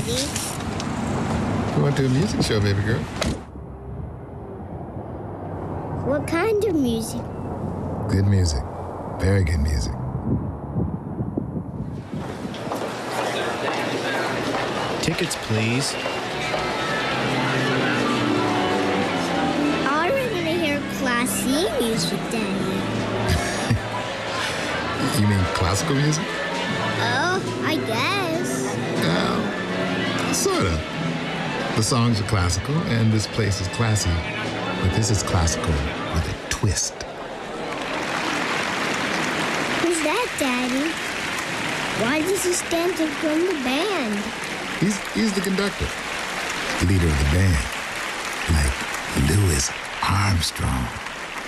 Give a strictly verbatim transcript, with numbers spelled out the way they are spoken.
Daddy. We went to a music show, baby girl. What kind of music? Good music. Very good music. Tickets, please. I want to hear classy music, Daddy. You mean classical music? Oh, I guess. Well, sort of. The songs are classical, and this place is classy. But this is classical with a twist. Who's that, Daddy? Why does he stand to run the band? He's, he's the conductor, leader of the band, like Louis Armstrong.